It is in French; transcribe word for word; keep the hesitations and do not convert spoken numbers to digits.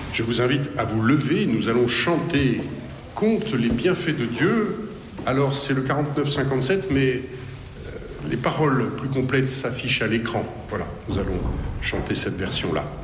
Je vous invite à vous lever, nous allons chanter « Compte les bienfaits de Dieu ». Alors c'est le quarante-neuf cinquante-sept, mais euh, les paroles plus complètes s'affichent à l'écran. Voilà, nous allons chanter cette version-là.